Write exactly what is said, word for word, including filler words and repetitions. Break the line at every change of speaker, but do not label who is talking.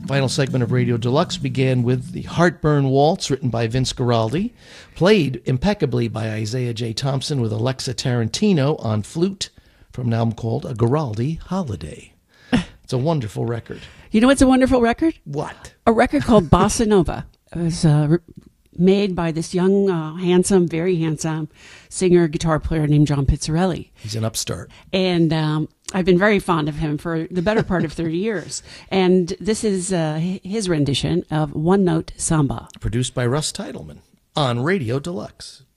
Final segment of Radio Deluxe began with the Heartburn Waltz, written by Vince Guaraldi, played impeccably by Isaiah J. Thompson with Alexa Tarantino on flute, from an album called A Guaraldi Holiday. It's a wonderful record.
You know what's a wonderful record?
What?
A record called Bossa Nova. It was uh, re- made by this young, uh, handsome, very handsome singer, guitar player named John Pizzarelli.
He's an upstart.
And um, I've been very fond of him for the better part of thirty years. And this is uh, his rendition of One Note Samba.
Produced by Russ Titleman on Radio Deluxe.